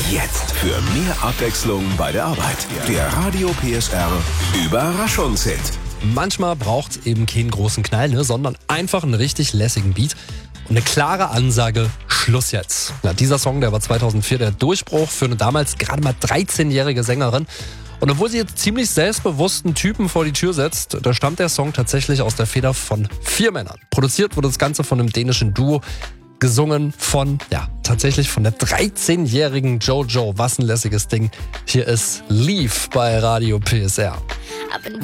Jetzt für mehr Abwechslung bei der Arbeit. Der Radio PSR Überraschungshit. Manchmal braucht es eben keinen großen Knall, sondern einfach einen richtig lässigen Beat und eine klare Ansage, Schluss jetzt. Ja, dieser Song, der war 2004 der Durchbruch für eine damals gerade mal 13-jährige Sängerin. Und obwohl sie jetzt ziemlich selbstbewussten Typen vor die Tür setzt, da stammt der Song tatsächlich aus der Feder von 4 Männern. Produziert wurde das Ganze von einem dänischen Duo, gesungen von, tatsächlich von der 13-jährigen Jojo. Was ein lässiges Ding. Hier ist Leave bei Radio PSR.